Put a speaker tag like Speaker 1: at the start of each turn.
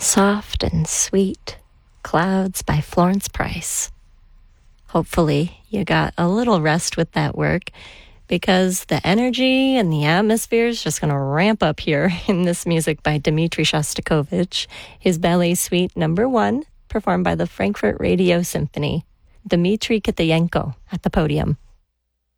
Speaker 1: Soft and Sweet, Clouds by Florence Price. Hopefully you got a little rest with that work, because the energy and the atmosphere is just going to ramp up here in this music by Dmitri Shostakovich, his Ballet Suite No. 1, performed by the Frankfurt Radio Symphony. Dmitri Kitayenko at the podium.